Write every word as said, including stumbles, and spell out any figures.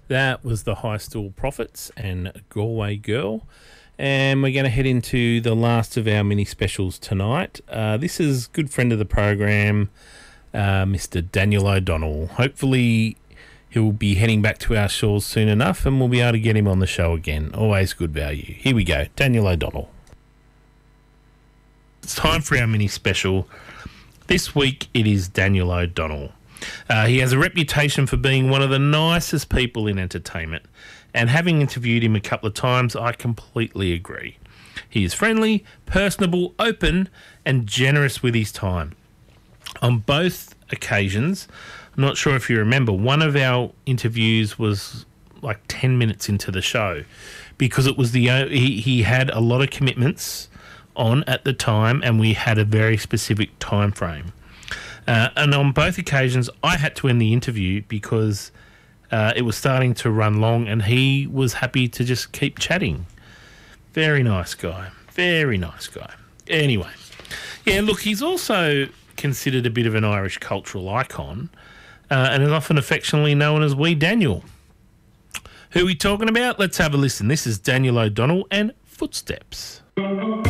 That was the High Stool Prophets and Galway Girl. And we're going to head into the last of our mini specials tonight. Uh, this is good friend of the program, uh, Mister Daniel O'Donnell. Hopefully he'll be heading back to our shores soon enough and we'll be able to get him on the show again. Always good value. Here we go, Daniel O'Donnell. It's time for our mini special. This week it is Daniel O'Donnell. Uh, he has a reputation for being one of the nicest people in entertainment, and having interviewed him a couple of times, I completely agree. He is friendly, personable, open, and generous with his time. On both occasions, I'm not sure if you remember, one of our interviews was like ten minutes into the show because it was the he, he had a lot of commitments on at the time, and we had a very specific time frame. Uh, and on both occasions, I had to end the interview because uh, it was starting to run long and he was happy to just keep chatting. Very nice guy. Very nice guy. Anyway, yeah, look, he's also considered a bit of an Irish cultural icon uh, and is often affectionately known as Wee Daniel. Who are we talking about? Let's have a listen. This is Daniel O'Donnell and Footsteps.